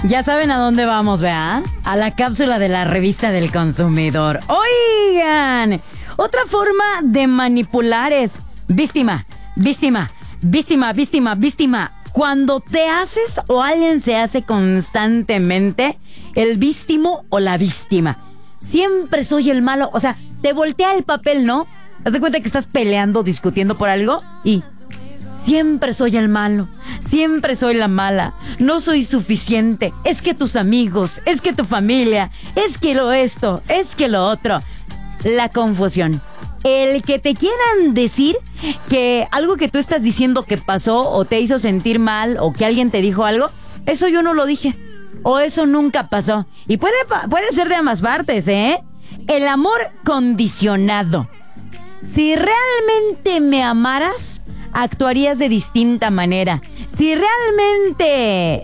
Ya saben a dónde vamos, ¿verdad? A la cápsula de la revista del consumidor. Oigan, otra forma de manipular es víctima, víctima, víctima, víctima, víctima. Cuando te haces o alguien se hace constantemente el víctimo o la víctima. Siempre soy el malo. O sea, te voltea el papel, ¿no? Haz de cuenta que estás peleando, discutiendo por algo y siempre soy el malo, siempre soy la mala, no soy suficiente, es que tus amigos, es que tu familia, es que lo esto, es que lo otro. La confusión. El que te quieran decir que algo que tú estás diciendo que pasó o te hizo sentir mal o que alguien te dijo algo, eso yo no lo dije o eso nunca pasó. Y puede ser de ambas partes, ¿eh? El amor condicionado. Si realmente me amaras, actuarías de distinta manera. Si realmente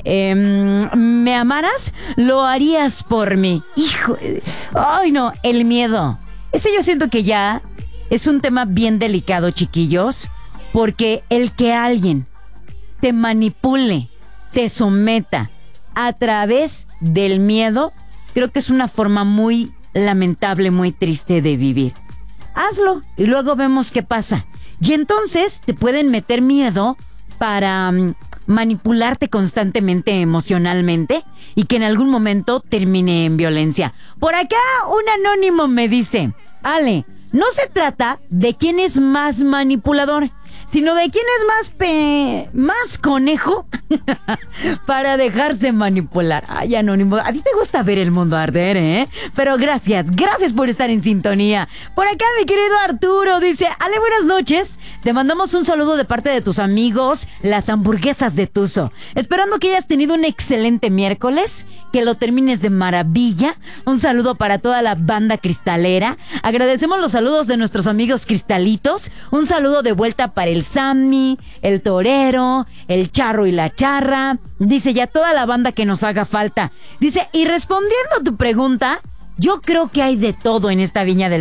me amaras, lo harías por mí. Hijo, ay no, el miedo. Ese yo siento que ya es un tema bien delicado, chiquillos, porque el que alguien te manipule, te someta a través del miedo, creo que es una forma muy lamentable, muy triste de vivir. Hazlo y luego vemos qué pasa. Y entonces te pueden meter miedo para manipularte constantemente emocionalmente y que en algún momento termine en violencia. Por acá un anónimo me dice: Ale, no se trata de quién es más manipulador, sino de quién es más conejo para dejarse manipular. Ay, anónimo, a ti te gusta ver el mundo arder, ¿eh? Pero gracias por estar en sintonía. Por acá mi querido Arturo dice: Ale, buenas noches. Te mandamos un saludo de parte de tus amigos, las hamburguesas de Tuzo. Esperando que hayas tenido un excelente miércoles, que lo termines de maravilla. Un saludo para toda la banda cristalera. Agradecemos los saludos de nuestros amigos cristalitos. Un saludo de vuelta para el Sammy, el Torero, el Charro y la Charra. Dice ya toda la banda que nos haga falta. Dice, y respondiendo a tu pregunta, yo creo que hay de todo en esta viña del